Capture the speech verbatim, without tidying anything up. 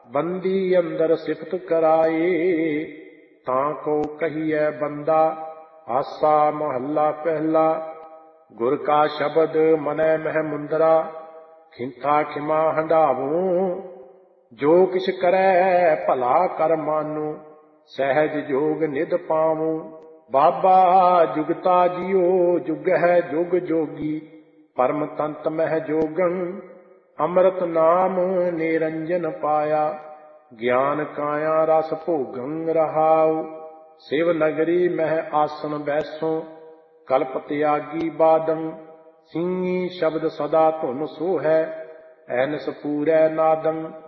ਬੰਦੀ ਅੰਦਰ ਸਿਫਤ ਕਰਾਏ। ਤਾਂ ਕੋ ਕਹੀਐ ਬੰਦਾ ਆਸਾ ਮਹੱਲਾ ਪਹਿਲਾ। ਗੁਰ ਕਾ ਸ਼ਬਦ ਮਨੈ ਮਹਿ ਮੁੰਦਰਾ, ਖਿੰਥਾ ਖਿਮਾ ਹੰਢਾਵੂੰ। ਜੋ ਕਿਛ ਕਰੈ ਭਲਾ ਕਰ ਮਾਨੂ, ਸਹਿਜ ਜੋਗ ਨਿਧ ਪਾਵੂੰ। ਬਾਬਾ ਜੁਗਤਾ ਜਿਉ ਜੁਗਹਿ ਜੁਗ ਜੋਗੀ, ਪਰਮ ਤੰਤ ਮਹਿ ਜੋਗੰ। ਅੰਮ੍ਰਿਤ ਨਾਮ ਨਿਰੰਜਨ ਪਾਇਆ, ਗਿਆਨ ਕਾਇਆ ਰਸ ਭੋਗੰ ਰਹਾਉ। ਸਿਵ ਨਗਰੀ ਮਹਿ ਆਸਣ ਬੈਸੋਂ, ਕਲਪ ਤਿਆਗੀ ਬਾਦੰ। ਸਿੰਘੀ ਸ਼ਬਦ ਸਦਾ ਧੁਨ ਸੋਹੈ, ਐਨਸ ਪੂਰੈ ਨਾਦੰ।